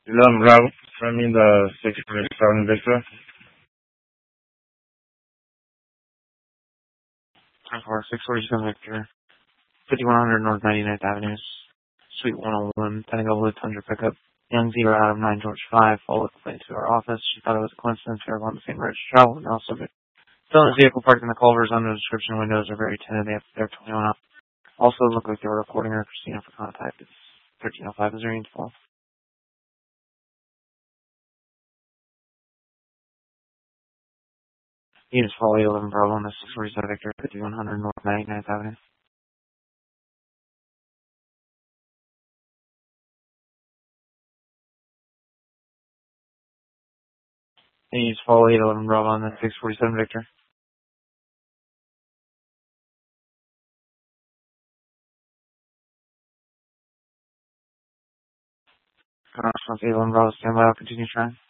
Bravo, the 647 Victor. For 647 Victor, 5100 North 99th Avenue, Suite 101, pending a blue Tundra pickup. Young Zero out of 9 George 5, followed the plane to our office. She thought it was a coincidence we were on the same road to travel, and also still in the vehicle parked in the Culvers under the description windows are very tinted. They're 21 up. Also look like they were recording her. Christina for contact. It's 1305. Is there any fault? Units follow 11 Bravo on the 647 Victor, 5100 North 99th Avenue. Units follow 811 Bravo on the 647 Victor. Response 811 Bravo, stand by. I'll continue trying.